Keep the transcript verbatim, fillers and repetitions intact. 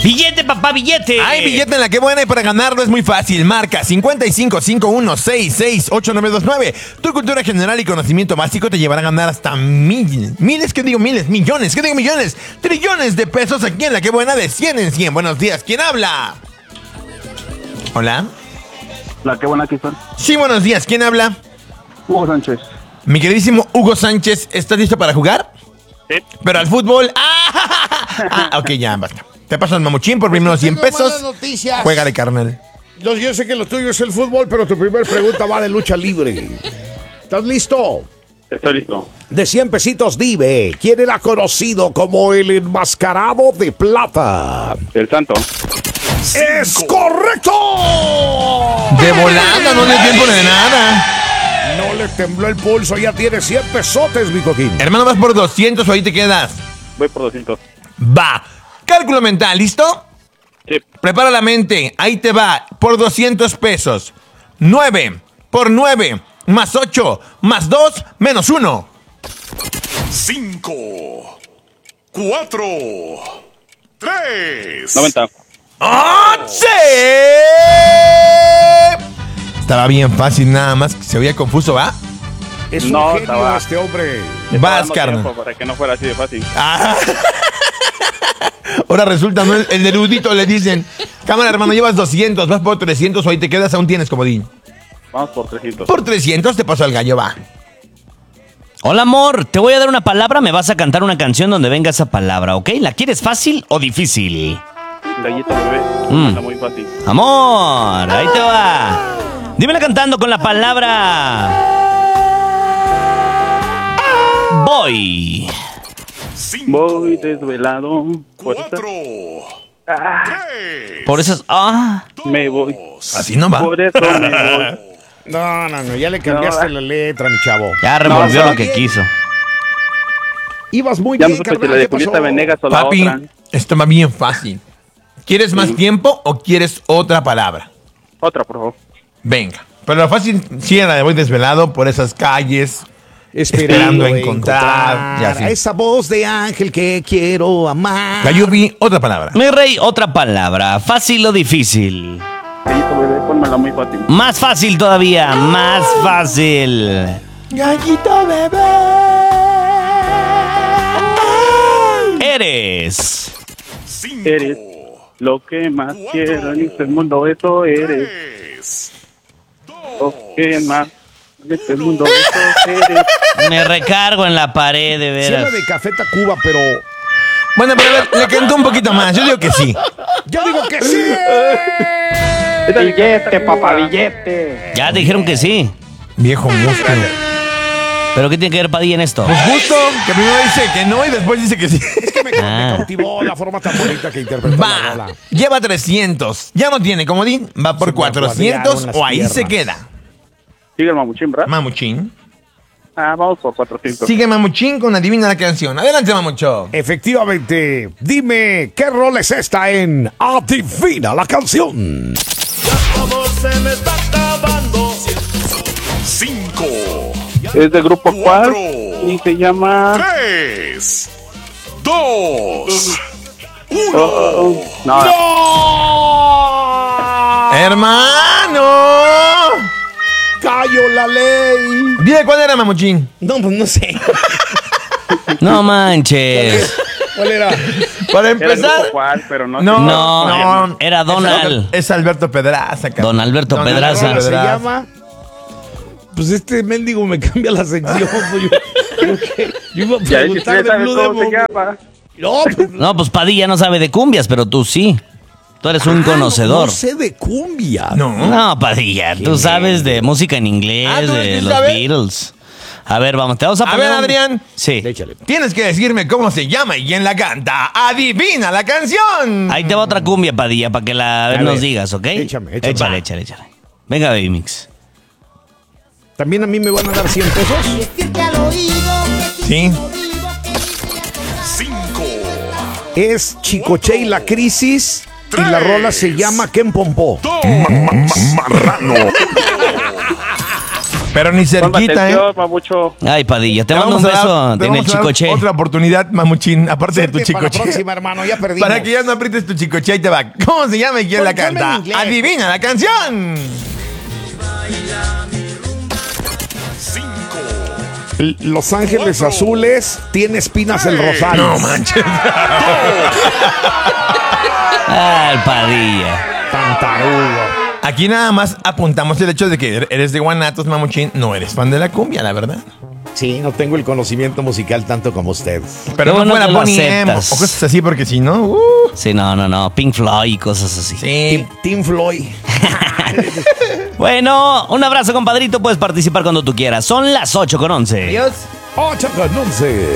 ¡Billete, papá, billete! Hay billete en la que buena y para ganarlo es muy fácil. Marca cincuenta y cinco, cincuenta y uno, sesenta y seis, ochenta y nueve veintinueve. Tu cultura general y conocimiento básico te llevará a ganar hasta mil, miles, ¿qué digo miles? Millones, ¿qué digo millones? Trillones de pesos aquí en la que buena de cien en cien. Buenos días, ¿quién habla? Hola. La que buena aquí son. Sí, buenos días, ¿quién habla? Hugo Sánchez. Mi queridísimo Hugo Sánchez, ¿estás listo para jugar? Sí. Pero al fútbol. ¡Ah! ah ok, ya, basta. Te paso el mamuchín por primero cien pesos. Juégale, carnal. Yo sé que lo tuyo es el fútbol, pero tu primera pregunta va de lucha libre. ¿Estás listo? Estoy listo. De cien pesitos, dime, ¿quién era conocido como el enmascarado de plata? El Santo. ¡Es correcto! De volada, no le dio tiempo de nada. No le tembló el pulso, ya tiene cien pesotes, mi coquín. Hermano, vas por doscientos o ahí te quedas. Voy por doscientos. Va. Cálculo mental, ¿listo? Sí. Prepara la mente, ahí te va, por doscientos pesos. nueve por nueve, más ocho, más dos, menos uno. cinco, cuatro, tres. noventa. ¡once! Estaba bien fácil, nada más que se veía confuso, ¿va? Es un No, genio estaba- este hombre. Vas, Dando carnal. tiempo para que no fuera así de fácil. Ah. Ahora resulta, ¿no? El, el erudito le dicen, cámara, hermano, llevas doscientos, vas por trescientos o ahí te quedas, aún tienes comodín. Vamos por trescientos. Por trescientos te pasó el gallo, va. Hola, amor. Te voy a dar una palabra. Me vas a cantar una canción donde venga esa palabra, ¿ok? ¿La quieres fácil o difícil? Gallito bebé. Mm. Está muy fácil. Amor, ahí te va. Dímela cantando con la palabra... Voy. cinco, Voy desvelado. Por esta- cuatro, Ah, tres, Por esas... Ah. me voy. Así no va. Por eso me voy. No, no, no, ya le cambiaste No, la letra, mi chavo. Ya revolvió No, lo que bien. quiso. Ibas muy Ya no bien, supe si carnal, la de ¿qué pasó? Julieta Venegas o la Papi, otra. esto va bien fácil. ¿Quieres más Sí. tiempo o quieres otra palabra? Otra, por favor. Venga. Pero lo fácil sí era de voy desvelado por esas calles, esperando a encontrar, y así. a esa voz de ángel que quiero amar. Gayubi, otra palabra. Mi rey, otra palabra. ¿Fácil o difícil? Gallito bebé, pónmela muy fácil. Más fácil todavía. Más fácil. Gallito bebé. Eres. cinco, Eres lo que más quiero en este mundo. Eso eres. tres, Lo que más en este mundo. Eso eres. Me recargo en la pared, de Sí, habla veras. de Café Tacuba, pero Bueno, pero a ver, le cantó un poquito más. Yo digo que sí. yo digo que sí. Billete, papá, billete. Ya te dijeron que sí. Viejo monstruo. ¿Pero qué tiene que ver Padilla en esto? Pues justo, que primero dice que no y después dice que sí. Es que me, me Ah. cautivó la forma tan bonita que interpretó la Va, rola. lleva trescientos. Ya no tiene comodín. Va por Se me cuatrocientos aguadearon las o ahí piernas. se queda. Sigue el mamuchín, ¿verdad? Mamuchín. Ah, vamos por cuatrocientos. Sigue Mamuchín con Adivina la canción. Adelante, Mamucho. Efectivamente, dime, ¿qué rol es esta en Adivina la canción? todo se me está acabando. cinco, Es de grupo cuál cuatro, y se llama. tres, dos, Oh, oh, no, hermano. Callo la ley. Dile cuál era, Mamuchín. No, pues no sé. No manches. ¿Cuál era? Para era de empezar. grupo cuál, pero no. No, sé. No, no. era Donald. Es Alberto Pedraza, cabrón. Don Alberto Pedraza. ¿Cómo se llama? Pues este mendigo me cambia la sección. Pues yo, yo, que- yo iba a Ya, si preguntar usted de sabe Blue cómo se Demon. llama. No, pues, No, pues Padilla no sabe de cumbias, pero tú sí. Tú eres un ah, conocedor. No sé de cumbia. No. No, Padilla, tú sabes de música en inglés, Ah, ¿tú de sí los sabes? Beatles. A ver, vamos, te vamos a A poner ver, un- Adrián. Sí. Échale. Tienes que decirme cómo se llama y quién la canta. Adivina la canción. Ahí te va otra cumbia, Padilla, para que la A nos ver, digas, ¿ok? échame, échame. Échale, Va. échale, échale. Venga, Baby Mix. ¿También a mí me van a dar cien pesos? Sí. cinco, Es Chicoche y la crisis. Y la rola se llama Ken Pompó. dos, Marrano. Pero ni Ponme cerquita, ¿eh? atención, mamucho. Ay, Padilla, te Te mando un vamos a dar- beso te en el vamos a dar chicoche. Otra oportunidad, mamuchín, aparte de tu Suerte para la chicoche. próxima, hermano, ya perdimos. Para que ya no aprietes tu chicoche, ahí te va. ¿Cómo se llama y quién la Ponme en canta? inglés. Adivina la canción. cinco, L- Los Ángeles Azules tiene espinas el rosal. No manches. Ah, el Padilla. Tan tarugo. Aquí nada más apuntamos el hecho de que eres de Guanatos, mamuchín. No eres fan de la cumbia, la verdad. Sí, no tengo el conocimiento musical tanto como usted. Pero Qué no bueno fuera que lo Bonnie M o aceptas. cosas así, porque si no, uh, Sí, no, no, no. Pink Floyd y cosas así. sí. Team, Team Floyd. Bueno, un abrazo, compadrito. Puedes participar cuando tú quieras. Son las ocho con once. Adiós. ocho con once.